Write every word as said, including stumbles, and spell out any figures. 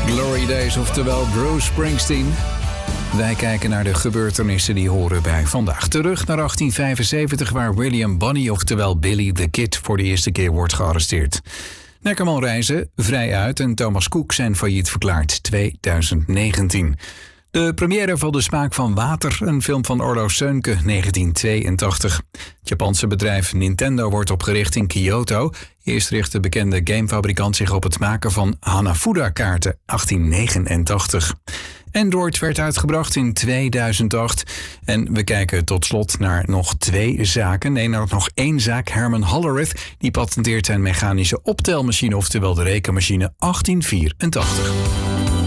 Glory Days, oftewel Bruce Springsteen. Wij kijken naar de gebeurtenissen die horen bij vandaag. Terug naar achttien vijfenzeventig, waar William Bonney, oftewel Billy the Kid, voor de eerste keer wordt gearresteerd. Neckermann Reizen vrij uit en Thomas Cook zijn failliet verklaard, tweeduizend negentien. De première van De Smaak van Water, een film van Orlo Seunke, negentien tweeëntachtig. Het Japanse bedrijf Nintendo wordt opgericht in Kyoto. Eerst richt de bekende gamefabrikant zich op het maken van Hanafuda-kaarten, achttien negenentachtig. Android werd uitgebracht in tweeduizend acht. En we kijken tot slot naar nog twee zaken. Nee, naar nog één zaak. Herman Hollerith, die patenteert zijn mechanische optelmachine, oftewel de rekenmachine, achttien vierentachtig.